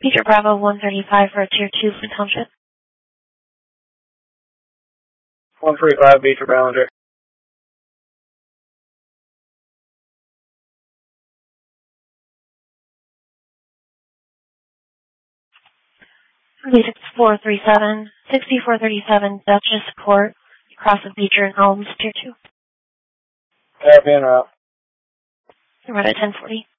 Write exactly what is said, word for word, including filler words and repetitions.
Beecher Bravo one thirty-five for a Tier two for Township. one thirty-five, Beecher Ballinger. six four three seven, sixty-four thirty-seven Duchess Court, across of Beecher and Elms, Tier two. Yeah, being route. We're at ten forty.